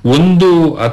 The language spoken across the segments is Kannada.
ಒಂದು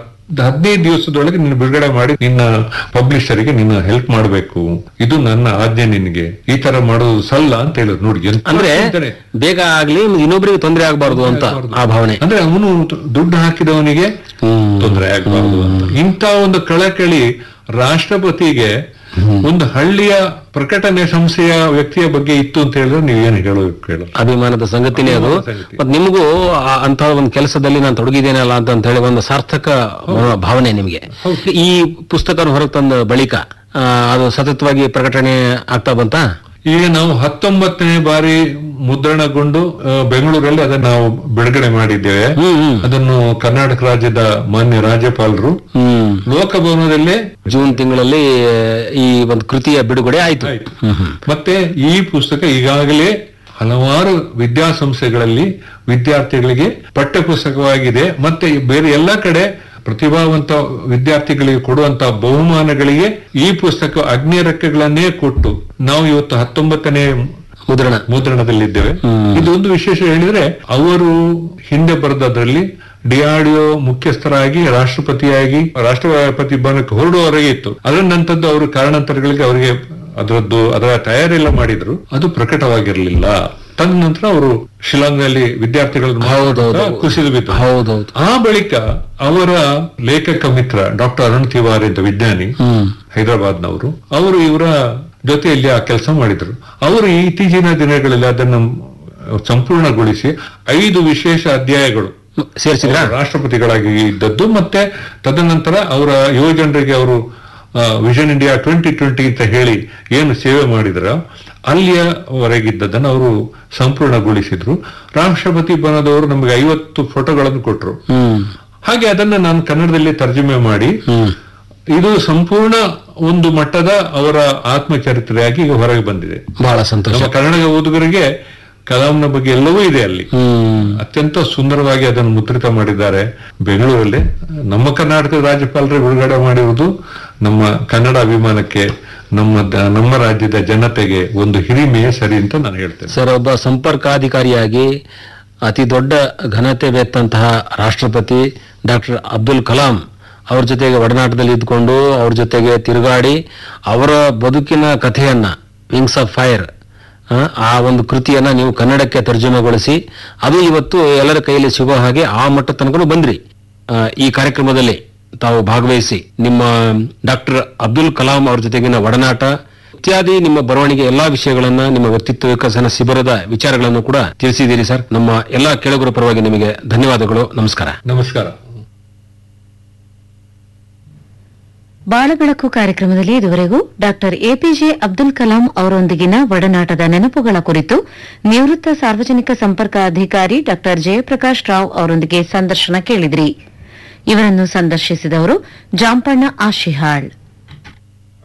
15 ದಿವಸದೊಳಗೆ ನೀನು ಬಿಡುಗಡೆ ಮಾಡಿ ನಿನ್ನ ಪಬ್ಲಿಷರಿಗೆ ನೀನು ಹೆಲ್ಪ್ ಮಾಡಬೇಕು, ಇದು ನನ್ನ ಆಜ್ಞೆ ನಿನಗೆ, ಈ ತರ ಮಾಡೋದು ಸಲ್ಲ ಅಂತ ಹೇಳಿದ್ರು. ನೋಡಿ ಅಂದ್ರೆ ಬೇಗ ಆಗ್ಲಿ ಇನ್ನೊಬ್ಬರಿಗೆ ತೊಂದರೆ ಆಗಬಾರ್ದು ಅಂತ ಆ ಭಾವನೆ. ಅಂದ್ರೆ ಅವನು ದುಡ್ಡು ಹಾಕಿದವನಿಗೆ ತೊಂದರೆ ಆಗಬಾರ್ದು ಅಂತ. ಇಂಥ ಒಂದು ಕಳಕಳಿ ರಾಷ್ಟ್ರಪತಿಗೆ ಒಂದು ಹಳ್ಳಿಯ ಪ್ರಕಟಣೆ ಸಂಸ್ಥೆಯ ವ್ಯಕ್ತಿಯ ಬಗ್ಗೆ ಇತ್ತು ಅಂತ ಹೇಳಿದ್ರೆ ನೀವೇನು ಹೇಳೋದು? ಅಭಿಮಾನದ ಸಂಗತಿನೇ ಅದು. ಮತ್ತೆ ನಿಮಗೂ ಅಂತ ಒಂದು ಕೆಲಸದಲ್ಲಿ ನಾನು ತೊಡಗಿದ್ದೇನಲ್ಲ ಅಂತ ಹೇಳಿ ಒಂದು ಸಾರ್ಥಕ ಭಾವನೆ ನಿಮಗೆ. ಈ ಪುಸ್ತಕ ಹೊರಗೆ ತಂದ ಬಳಿಕ ಅದು ಸತತವಾಗಿ ಪ್ರಕಟಣೆ ಆಗ್ತಾ ಬಂತ? ಈಗ ನಾವು 19ನೇ ಬಾರಿ ಮುದ್ರಣಗೊಂಡು ಬೆಂಗಳೂರಲ್ಲಿ ಅದನ್ನು ನಾವು ಬಿಡುಗಡೆ ಮಾಡಿದ್ದೇವೆ. ಅದನ್ನು ಕರ್ನಾಟಕ ರಾಜ್ಯದ ಮಾನ್ಯ ರಾಜ್ಯಪಾಲರು ಲೋಕಭವನದಲ್ಲೇ ಜೂನ್ ತಿಂಗಳಲ್ಲಿ ಈ ಒಂದು ಕೃತಿಯ ಬಿಡುಗಡೆ ಆಯ್ತು. ಮತ್ತೆ ಈ ಪುಸ್ತಕ ಈಗಾಗಲೇ ಹಲವಾರು ವಿದ್ಯಾಸಂಸ್ಥೆಗಳಲ್ಲಿ ವಿದ್ಯಾರ್ಥಿಗಳಿಗೆ ಪಠ್ಯ ಪುಸ್ತಕವಾಗಿದೆ. ಮತ್ತೆ ಬೇರೆ ಎಲ್ಲ ಕಡೆ ಪ್ರತಿಭಾವಂತ ವಿದ್ಯಾರ್ಥಿಗಳಿಗೆ ಕೊಡುವಂತ ಬಹುಮಾನಗಳಿಗೆ ಈ ಪುಸ್ತಕ ಅಗ್ನಿರೆಕ್ಕೆಗಳನ್ನೇ ಕೊಟ್ಟು ನಾವು ಇವತ್ತು 19ನೇ ಮುದ್ರಣದಲ್ಲಿದ್ದೇವೆ. ಇದೊಂದು ವಿಶೇಷ ಹೇಳಿದ್ರೆ, ಅವರು ಹಿಂದೆ ಬರೆದದ್ರಲ್ಲಿ DRDO ಮುಖ್ಯಸ್ಥರಾಗಿ ರಾಷ್ಟ್ರಪತಿ ಭವನಕ್ಕೆ ಹೊರಡುವವರೆಗೆ ಇತ್ತು. ಅದರ ನಂತರದ್ದು ಅವರು ಕಾರಣಾಂತರಗಳಿಗೆ ಅವರಿಗೆ ಅದರ ತಯಾರೆಲ್ಲ ಮಾಡಿದ್ರು, ಅದು ಪ್ರಕಟವಾಗಿರಲಿಲ್ಲ. ತದನಂತರ ಅವರು ಶಿಲಾಂಗ್ನಲ್ಲಿ ವಿದ್ಯಾರ್ಥಿಗಳನ್ನು ಕುಸಿದು ಬಿದ್ದು. ಆ ಬಳಿಕ ಅವರ ಲೇಖಕ ಮಿತ್ರ ಡಾಕ್ಟರ್ ಅರುಣ್ ತಿವಾರಿ ಅಂತ ವಿಜ್ಞಾನಿ ಹೈದರಾಬಾದ್ನವರು, ಅವರು ಇವರ ಜೊತೆಯಲ್ಲಿ ಆ ಕೆಲಸ ಮಾಡಿದ್ರು. ಅವರು ಇತ್ತೀಚಿನ ದಿನಗಳಲ್ಲಿ ಅದನ್ನು ಸಂಪೂರ್ಣಗೊಳಿಸಿ 5 ವಿಶೇಷ ಅಧ್ಯಾಯಗಳು ಸೇರಿಸಿದ ರಾಷ್ಟ್ರಪತಿಗಳಾಗಿ ಇದ್ದದ್ದು. ಮತ್ತೆ ತದನಂತರ ಅವರ ಯುವಜನರಿಗೆ ಅವರು ವಿಷನ್ ಇಂಡಿಯಾ 2020 ಅಂತ ಹೇಳಿ ಏನು ಸೇವೆ ಮಾಡಿದ್ರ ಅಲ್ಲಿಯವರೆಗಿದ್ದದನ್ನು ಅವರು ಸಂಪೂರ್ಣಗೊಳಿಸಿದ್ರು. ರಾಷ್ಟ್ರಪತಿ ಭವನದವರು ನಮಗೆ 50 ಫೋಟೋಗಳನ್ನು ಕೊಟ್ಟರು. ಹಾಗೆ ಅದನ್ನ ನಾನು ಕನ್ನಡದಲ್ಲಿ ತರ್ಜುಮೆ ಮಾಡಿ ಇದು ಸಂಪೂರ್ಣ ಒಂದು ಮಟ್ಟದ ಅವರ ಆತ್ಮಚರಿತ್ರೆಯಾಗಿ ಈಗ ಹೊರಗೆ ಬಂದಿದೆ. ಬಹಳ ಸಂತೋಷ. ನಮ್ಮ ಕನ್ನಡ ಓದುಗರಿಗೆ ಕಲಾಂನ ಬಗ್ಗೆ ಎಲ್ಲವೂ ಇದೆ ಅಲ್ಲಿ. ಅತ್ಯಂತ ಸುಂದರವಾಗಿ ಅದನ್ನು ಮುದ್ರಿತ ಮಾಡಿದ್ದಾರೆ ಬೆಂಗಳೂರಲ್ಲಿ. ನಮ್ಮ ಕರ್ನಾಟಕದ ರಾಜ್ಯಪಾಲರು ಬಿಡುಗಡೆ ಮಾಡಿರುವುದು ನಮ್ಮ ಕನ್ನಡ ಅಭಿಮಾನಕ್ಕೆ, ನಮ್ಮ ರಾಜ್ಯದ ಜನತೆಗೆ ಒಂದು ಹಿರಿಮೆಯೇ ಸರಿ ಅಂತ ನಾನು ಹೇಳ್ತೇನೆ. ಸರ್, ಒಬ್ಬ ಸಂಪರ್ಕಾಧಿಕಾರಿಯಾಗಿ ಅತಿ ದೊಡ್ಡ ಘನತೆ ಬೆತ್ತಂತಹ ರಾಷ್ಟ್ರಪತಿ ಡಾಕ್ಟರ್ ಅಬ್ದುಲ್ ಕಲಾಂ ಅವ್ರ ಜೊತೆಗೆ ಒಡನಾಟದಲ್ಲಿ ಇದ್ಕೊಂಡು ಅವ್ರ ಜೊತೆಗೆ ತಿರುಗಾಡಿ ಅವರ ಬದುಕಿನ ಕಥೆಯನ್ನ ವಿಂಗ್ಸ್ ಆಫ್ ಫೈರ್ ಆ ಒಂದು ಕೃತಿಯನ್ನ ನೀವು ಕನ್ನಡಕ್ಕೆ ತರ್ಜುಮೆಗೊಳಿಸಿ ಅದು ಇವತ್ತು ಎಲ್ಲರ ಕೈಯಲ್ಲಿ ಸಿಗೋ ಹಾಗೆ ಆ ಮಟ್ಟ ತನಕ ಬಂದ್ರಿ. ಈ ಕಾರ್ಯಕ್ರಮದಲ್ಲಿ ತಾವು ಭಾಗವಹಿಸಿ ನಿಮ್ಮ ಡಾಕ್ಟರ್ ಅಬ್ದುಲ್ ಕಲಾಂ ಅವ್ರ ಜೊತೆಗಿನ ಒಡನಾಟ ಇತ್ಯಾದಿ ನಿಮ್ಮ ಬರವಣಿಗೆ ಎಲ್ಲಾ ವಿಷಯಗಳನ್ನ, ನಿಮ್ಮ ವ್ಯಕ್ತಿತ್ವ ವಿಕಸನ ಶಿಬಿರದ ವಿಚಾರಗಳನ್ನು ಕೂಡ ತಿಳಿಸಿದ್ದೀರಿ ಸರ್. ನಮ್ಮ ಎಲ್ಲಾ ಕೇಳುಗರ ಪರವಾಗಿ ನಿಮಗೆ ಧನ್ಯವಾದಗಳು. ನಮಸ್ಕಾರ. ನಮಸ್ಕಾರ. ಬಾಳಬೆಳಕು ಕಾರ್ಯಕ್ರಮದಲ್ಲಿ ಇದುವರೆಗೂ ಡಾಕ್ಟರ್ ಎಪಿಜೆ ಅಬ್ದುಲ್ ಕಲಾಂ ಅವರೊಂದಿಗಿನ ಒಡನಾಟದ ನೆನಪುಗಳ ಕುರಿತು ನಿವೃತ್ತ ಸಾರ್ವಜನಿಕ ಸಂಪರ್ಕ ಅಧಿಕಾರಿ ಡಾಕ್ಟರ್ ಜಯಪ್ರಕಾಶ್ ರಾವ್ ಅವರೊಂದಿಗೆ ಸಂದರ್ಶನ ಕೇಳಿದ್ರಿ. ಇವರನ್ನು ಸಂದರ್ಶಿಸಿದವರು ಜಾಂಪಣ್ಣ ಆಶಿಹಾಳ್.